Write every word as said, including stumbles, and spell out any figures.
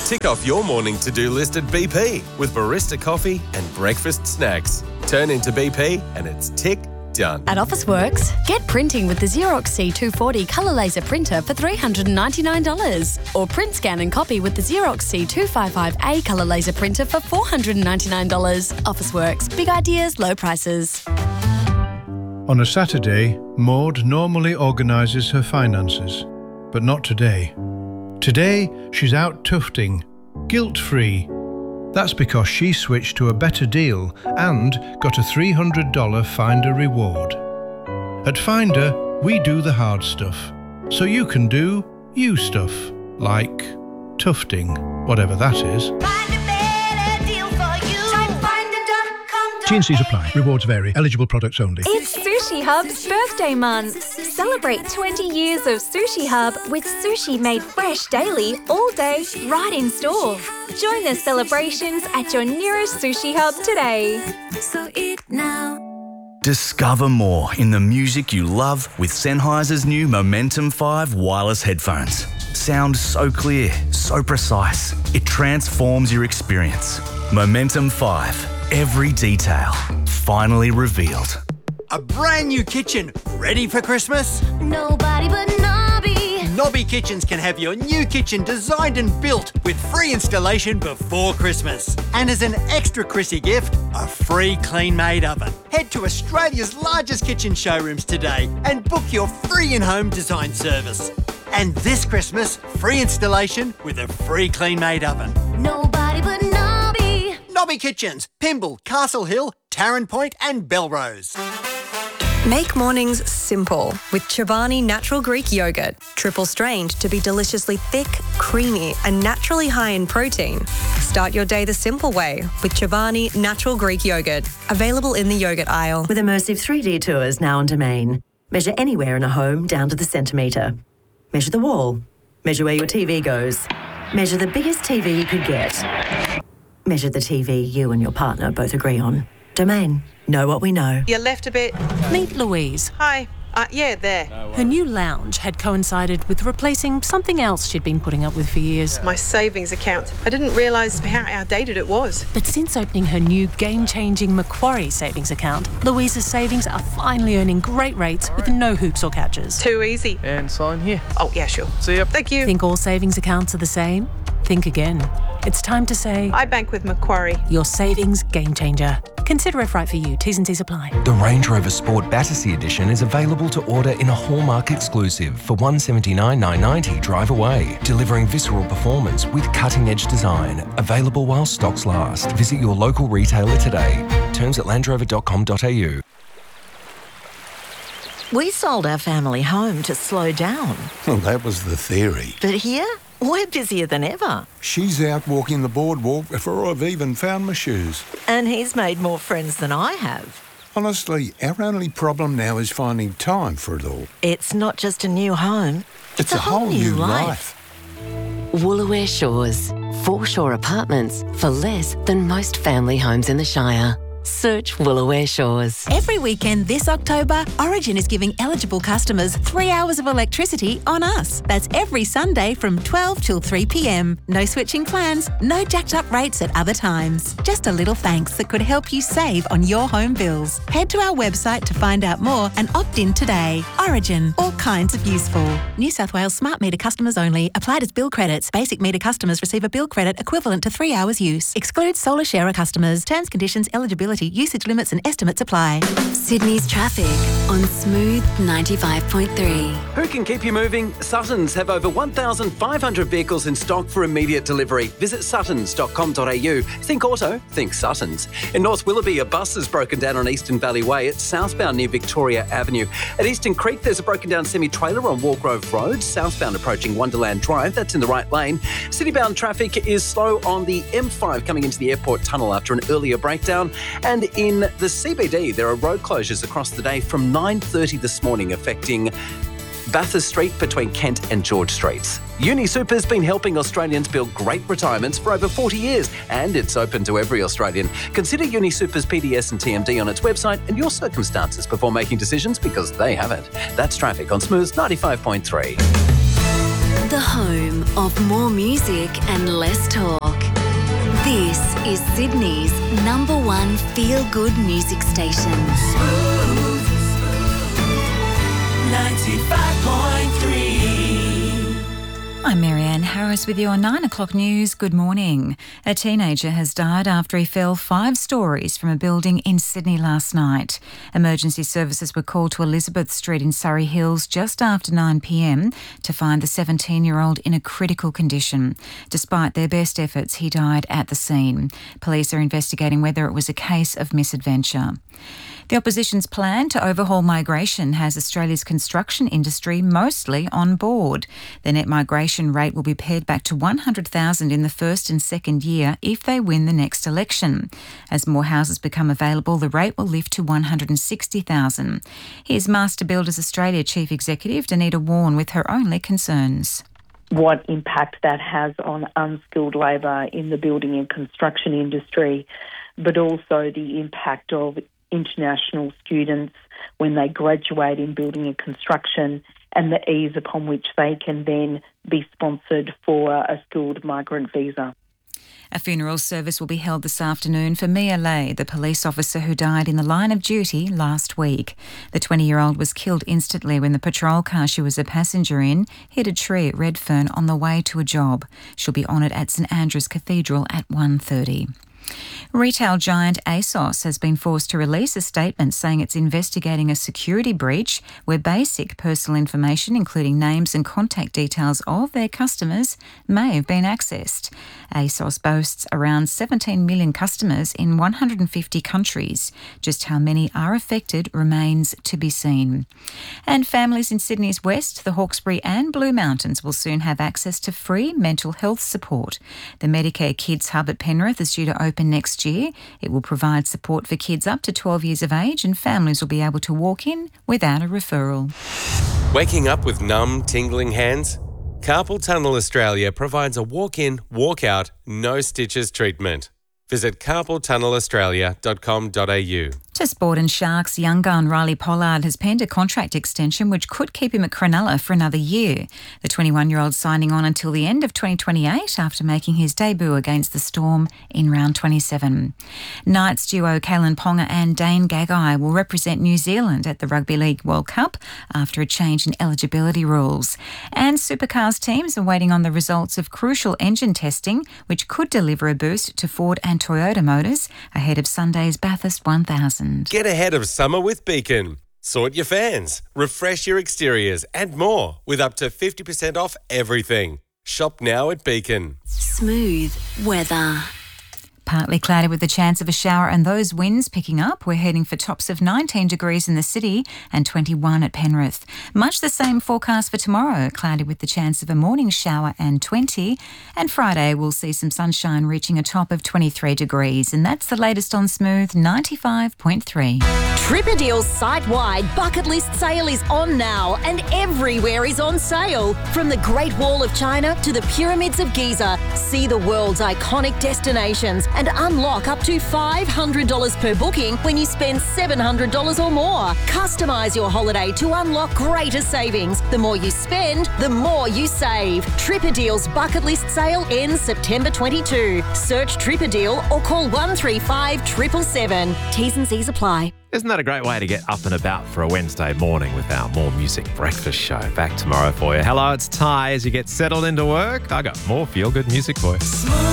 Tick off your morning to-do list at B P with barista coffee and breakfast snacks. Turn into B P and it's tick done. At Officeworks, get printing with the Xerox C two forty colour laser printer for three hundred ninety-nine dollars. Or print, scan and copy with the Xerox C two fifty-five A colour laser printer for four hundred ninety-nine dollars. Officeworks, big ideas, low prices. On a Saturday, Maud normally organises her finances, but not today. Today, she's out tufting, guilt-free. That's because she switched to a better deal and got a three hundred dollars Finder reward. At Finder, we do the hard stuff, so you can do you stuff, like tufting, whatever that is. T and C's apply. Rewards vary. Eligible products only. It's Sushi Hub's birthday month. Celebrate twenty years of Sushi Hub with sushi made fresh daily, all day, right in store. Join the celebrations at your nearest Sushi Hub today. So eat now. Discover more in the music you love with Sennheiser's new Momentum five wireless headphones. Sound so clear, so precise. It transforms your experience. Momentum five. Every detail finally revealed. A brand new kitchen ready for Christmas? Nobody but Nobby. Nobby Kitchens can have your new kitchen designed and built with free installation before Christmas. And as an extra Chrissy gift, a free clean-made oven. Head to Australia's largest kitchen showrooms today and book your free in-home design service. And this Christmas, free installation with a free clean-made oven. Nobody but Nobby. Nobby Kitchens, Pymble, Castle Hill, Tarrant Point and Belrose. Make mornings simple with Chobani Natural Greek Yogurt. Triple strained to be deliciously thick, creamy and naturally high in protein. Start your day the simple way with Chobani Natural Greek Yogurt. Available in the yogurt aisle. With immersive three D tours now on Domain. Measure anywhere in a home down to the centimetre. Measure the wall. Measure where your T V goes. Measure the biggest T V you could get. Measure the T V you and your partner both agree on. Domain. Know what we know. You left a bit. Meet Louise. Hi. Uh, yeah, there. Her new lounge had coincided with replacing something else she'd been putting up with for years. My savings account. I didn't realise how outdated it was. But since opening her new game-changing Macquarie savings account, Louise's savings are finally earning great rates with no hoops or catches. Too easy. And sign here. Oh, yeah, sure. See ya. Thank you. Think all savings accounts are the same? Think again. It's time to say... I bank with Macquarie. Your savings game changer. Consider if right for you. T's and C's apply. The Range Rover Sport Battersea Edition is available to order in a Hallmark exclusive for one hundred seventy-nine thousand nine hundred ninety drive away, delivering visceral performance with cutting-edge design. Available while stocks last. Visit your local retailer today. Terms at land rover dot com dot a u. We sold our family home to slow down. Well, that was the theory. But here, we're busier than ever. She's out walking the boardwalk before I've even found my shoes. And he's made more friends than I have. Honestly, our only problem now is finding time for it all. It's not just a new home. It's, it's a, a whole, whole new life. life. Woolooware Shores. Foreshore apartments for less than most family homes in the Shire. Search Woolooware Shores. Every weekend this October, Origin is giving eligible customers three hours of electricity on us. That's every Sunday from twelve till three p.m. No switching plans, no jacked up rates at other times. Just a little thanks that could help you save on your home bills. Head to our website to find out more and opt in today. Origin, all kinds of useful. New South Wales smart meter customers only. Applied as bill credits. Basic meter customers receive a bill credit equivalent to three hours use. Excludes solar sharer customers. Terms, conditions, eligibility, usage limits and estimates apply. Sydney's traffic on Smooth ninety-five point three. Who can keep you moving? Suttons have over one thousand five hundred vehicles in stock for immediate delivery. Visit suttons dot com dot a u. Think auto, think Suttons. In North Willoughby, a bus has broken down on Eastern Valley Way. It's southbound near Victoria Avenue. At Eastern Creek, there's a broken down semi-trailer on Walgrove Road, southbound approaching Wonderland Drive. That's in the right lane. Citybound traffic is slow on the M five coming into the airport tunnel after an earlier breakdown. And in the C B D, there are road closures across the day from nine thirty this morning, affecting Bathurst Street between Kent and George Streets. UniSuper's been helping Australians build great retirements for over forty years, and it's open to every Australian. Consider UniSuper's P D S and T M D on its website and your circumstances before making decisions, because they have it. That's traffic on Smooth ninety-five point three. the home of more music and less talk. This is Sydney's number one feel-good music station. ninety-five point three. I'm Marianne Harris with your nine o'clock news. Good morning. A teenager has died after he fell five stories from a building in Sydney last night. Emergency services were called to Elizabeth Street in Surrey Hills just after nine p m to find the seventeen-year-old in a critical condition. Despite their best efforts, he died at the scene. Police are investigating whether it was a case of misadventure. The opposition's plan to overhaul migration has Australia's construction industry mostly on board. The net migration rate will be pared back to one hundred thousand in the first and second year if they win the next election. As more houses become available, the rate will lift to one hundred sixty thousand. Here's Master Builders Australia Chief Executive Danita Warren with her only concerns. What impact that has on unskilled labour in the building and construction industry, but also the impact of international students when they graduate in building and construction and the ease upon which they can then be sponsored for a skilled migrant visa. A funeral service will be held this afternoon for Mia Lay, the police officer who died in the line of duty last week. The twenty-year-old was killed instantly when the patrol car she was a passenger in hit a tree at Redfern on the way to a job. She'll be honoured at St Andrew's Cathedral at one thirty. Retail giant ASOS has been forced to release a statement saying it's investigating a security breach where basic personal information, including names and contact details of their customers, may have been accessed. ASOS boasts around seventeen million customers in one hundred fifty countries. Just how many are affected remains to be seen. And families in Sydney's West, the Hawkesbury and Blue Mountains will soon have access to free mental health support. The Medicare Kids Hub at Penrith is due to open next year. It will provide support for kids up to twelve years of age, and families will be able to walk in without a referral. Waking up with numb, tingling hands? Carpal Tunnel Australia provides a walk-in, walk-out, no stitches treatment. Visit carpal tunnel australia dot com dot a u. To sport and Sharks, young gun Riley Pollard has penned a contract extension which could keep him at Cronulla for another year. The twenty-one-year-old signing on until the end of twenty twenty-eight after making his debut against the Storm in round twenty-seven. Knights duo Kalen Ponga and Dane Gagai will represent New Zealand at the Rugby League World Cup after a change in eligibility rules. And Supercars teams are waiting on the results of crucial engine testing which could deliver a boost to Ford and Toyota motors ahead of Sunday's Bathurst one thousand. Get ahead of summer with Beacon. Sort your fans, refresh your exteriors and more with up to fifty percent off everything. Shop now at Beacon. Smooth weather. Partly cloudy with the chance of a shower and those winds picking up. We're heading for tops of nineteen degrees in the city and twenty-one at Penrith. Much the same forecast for tomorrow, cloudy with the chance of a morning shower and twenty. And Friday we'll see some sunshine reaching a top of twenty-three degrees. And that's the latest on Smooth ninety-five point three. Tripperdeal's site-wide bucket list sale is on now and everywhere is on sale. From the Great Wall of China to the Pyramids of Giza, see the world's iconic destinations and unlock up to five hundred dollars per booking when you spend seven hundred dollars or more. Customise your holiday to unlock greater savings. The more you spend, the more you save. Tripperdeal's bucket list sale ends September twenty-second. Search Tripperdeal or call one three five seven seven seven. T's and C's apply. Isn't that a great way to get up and about for a Wednesday morning with our More Music Breakfast show? Back tomorrow for you. Hello, it's Ty. As you get settled into work, I got more feel-good music for you.